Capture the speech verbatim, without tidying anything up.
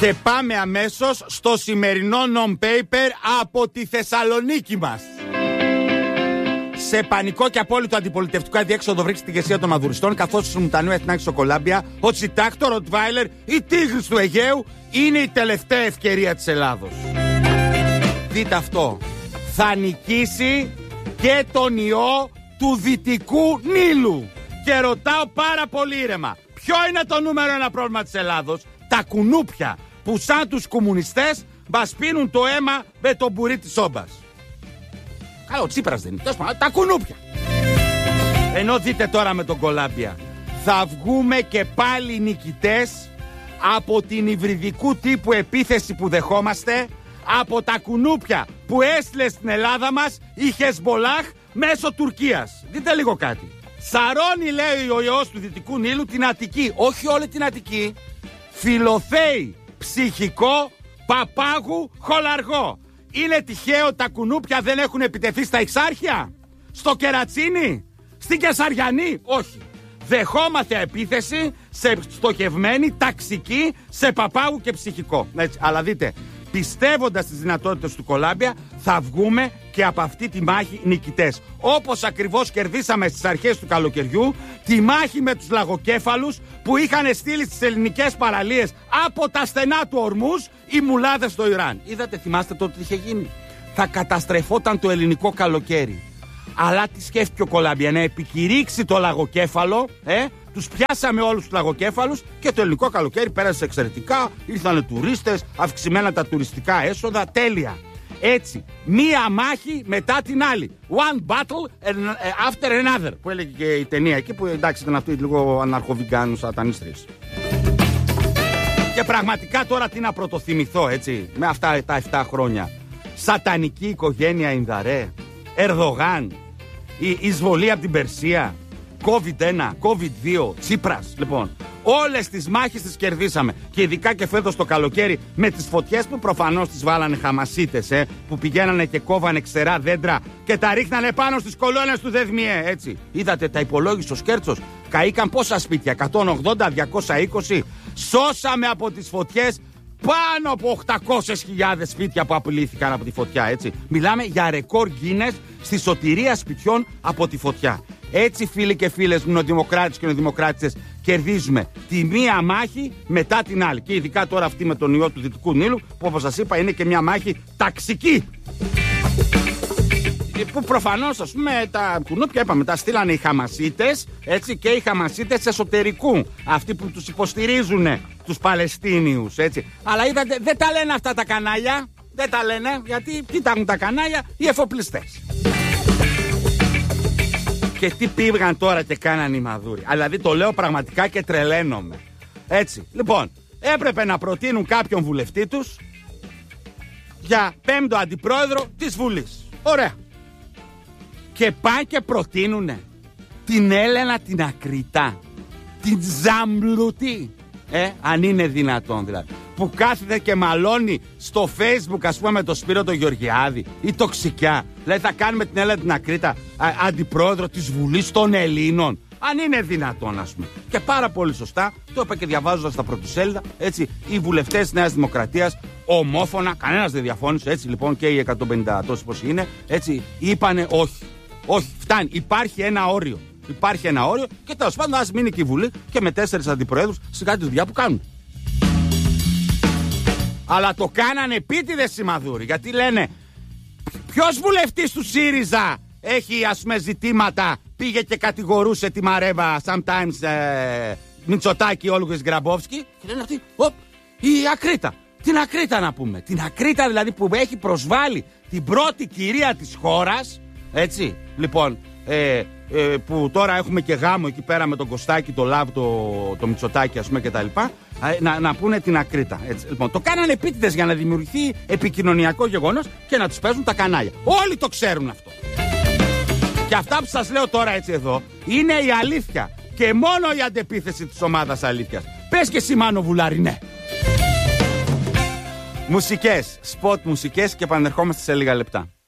Και πάμε αμέσως στο σημερινό non-paper από τη Θεσσαλονίκη μας. Σε πανικό και απόλυτο αντιπολιτευτικό αδιέξοδο βρίσκεται η ηγεσία των μαδουριστών, καθώς η Σμουτανού Εθνάκη στο Κολάμπια, ο Τσιτάκ, το Ροτβάιλερ, η Τίγρης του Αιγαίου είναι η τελευταία ευκαιρία της Ελλάδος. Δείτε αυτό. Θα νικήσει και τον ιό του Δυτικού Νείλου. Και ρωτάω πάρα πολύ ήρεμα, ποιο είναι το νούμερο ένα πρόβλημα της Ελλάδος? Τα κουνούπια που σαν τους κομμουνιστές μας πίνουν το αίμα με το μπουρί της όμπας. Καλό, Τσίπρας δεν είναι. Τα κουνούπια. Ενώ δείτε τώρα με τον Κολάμπια, θα βγούμε και πάλι νικητές από την υβριδικού τύπου επίθεση που δεχόμαστε, από τα κουνούπια που έστειλε στην Ελλάδα μας η Χεσμολάχ μέσω Τουρκίας. Δείτε λίγο κάτι. Σαρώνει, λέει, ο ιός του Δυτικού Νείλου την Αττική. Όχι όλη την Αττική. Φιλοθέη, ψυχικό, παπάγου, χολαργό. Είναι τυχαίο τα κουνούπια δεν έχουν επιτεθεί στα Εξάρχεια? Στο Κερατσίνι? Στην Κεσαριανή? Όχι. Δεχόμαστε επίθεση σε στοχευμένη, ταξική, σε παπάγου και ψυχικό. Έτσι. Αλλά δείτε, πιστεύοντας τις δυνατότητες του Κολάμπια, θα βγούμε και από αυτή τη μάχη νικητές. Όπως ακριβώς κερδίσαμε στις αρχές του καλοκαιριού τη μάχη με τους λαγοκέφαλους που είχαν στείλει στις ελληνικές παραλίες από τα στενά του Ορμούζ οι μουλάδες στο Ιράν. Είδατε, θυμάστε τότε τι είχε γίνει? Θα καταστρεφόταν το ελληνικό καλοκαίρι. Αλλά τι σκέφτηκε ο Κολάμπια? Να επικηρύξει το λαγοκέφαλο, ε? Τους πιάσαμε όλους τους λαγοκέφαλους και το ελληνικό καλοκαίρι πέρασε εξαιρετικά. Ήρθανε τουρίστες, αυξημένα τα τουριστικά έσοδα, τέλεια. Έτσι, μία μάχη μετά την άλλη. One battle after another, που έλεγε και η ταινία εκεί, που εντάξει ήταν αυτή λίγο αναρχοβιγκάνου σατανίστρες. Και πραγματικά τώρα τι να πρωτοθυμηθώ, έτσι, με αυτά τα επτά χρόνια. Σατανική οικογένεια Ινδαρέ, Ερδογάν, η εισβολή από την Περσία, κόβιντ ένα, κόβιντ δύο, Τσίπρας. Λοιπόν, όλες τις μάχες τις κερδίσαμε. Και ειδικά και φέτος το καλοκαίρι με τις φωτιές που προφανώς τις βάλανε Χαμασίτες, ε, που πηγαίνανε και κόβανε ξερά δέντρα και τα ρίχνανε πάνω στις κολόνες του ΔΕΔΜΙΕ, έτσι. Είδατε, τα υπολόγισε ο Σκέρτσος. Καήκαν πόσα σπίτια? εκατόν ογδόντα, διακόσια είκοσι. Σώσαμε από τις φωτιές πάνω από οκτακόσιες χιλιάδες σπίτια που απειλήθηκαν από τη φωτιά, έτσι. Μιλάμε για ρεκόρ Guinness στη σωτηρία σπιτιών από τη φωτιά. Έτσι, φίλοι και φίλες μου, νεοδημοκράτες και νεοδημοκράτες, κερδίζουμε τη μία μάχη μετά την άλλη. Και ειδικά τώρα αυτή με τον ιό του Δυτικού Νείλου, που όπως σας είπα είναι και μια μάχη ταξική. Που προφανώς, ας πούμε, τα κουνούπια, είπαμε, τα στείλανε οι Χαμασίτες, έτσι, και οι Χαμασίτες εσωτερικού. Αυτοί που τους υποστηρίζουν τους Παλαιστίνιους, έτσι. Αλλά είδατε, δεν τα λένε αυτά τα κανάλια. Δεν τα λένε, γιατί τι τα έχουν τα κανάλια? Οι εφοπλιστές. Και τι πήγαν τώρα και κάναν οι μαδούροι? Δηλαδή το λέω πραγματικά και τρελαίνομαι. Έτσι, λοιπόν, έπρεπε να προτείνουν κάποιον βουλευτή τους για πέμπτο αντιπρόεδρο της Βουλής. Ωραία. Και πάνε και προτείνουνε την Έλενα την Ακριτά, την Ζαμπλουτή, ε, αν είναι δυνατόν δηλαδή, που κάθεται και μαλώνει στο Facebook, ας πούμε, με το Σπύρο το Γεωργιάδη ή το Ξικιά. Δηλαδή θα κάνουμε την Έλενα την Ακρίτα α, αντιπρόεδρο της Βουλής των Ελλήνων, αν είναι δυνατόν, ας πούμε. Και πάρα πολύ σωστά, το είπα και διαβάζοντας τα πρωτοσέλιδα, έτσι, οι βουλευτές της Νέας Δημοκρατίας, ομόφωνα, κανένας δεν διαφώνησε, έτσι λοιπόν, και οι εκατόν πενήντα τόσοι πόσοι είναι, έτσι, είπανε όχι. Όχι, φτάνει. Υπάρχει ένα όριο. Υπάρχει ένα όριο και τέλος πάντων ας μείνει και η Βουλή και με τέσσερις αντιπροέδρους σε κάτι δουλειά που κάνουν. Αλλά το κάνανε επίτηδες οι μαδούροι, γιατί λένε ποιος βουλευτής του ΣΥΡΙΖΑ έχει, ας πούμε, ζητήματα, πήγε και κατηγορούσε τη Μαρέβα sometimes ε, Μητσοτάκη, Όλγος Γκραμπόφσκι, και λένε αυτοί, οπ, η Ακρίτα. Την Ακρίτα να πούμε. Την Ακρίτα δηλαδή που έχει προσβάλει την πρώτη κυρία της χώρας. Έτσι, λοιπόν, ε, ε, που τώρα έχουμε και γάμο εκεί πέρα με τον Κωστάκη, το Λαβ, το, το Μητσοτάκη, ας πούμε, και τα λοιπά, ε, να, να πούνε την Ακρίτα. Έτσι, λοιπόν, το κάνανε επίτηδες για να δημιουργηθεί επικοινωνιακό γεγονός και να τους παίζουν τα κανάλια. Όλοι το ξέρουν αυτό. Και αυτά που σας λέω τώρα έτσι εδώ είναι η αλήθεια. Και μόνο η αντεπίθεση της ομάδας αλήθειας. Πες και εσύ, Μάνο Βουλάρη, ναι. Μουσικές, σποτ μουσικές, και επανερχόμαστε σε λίγα λεπτά.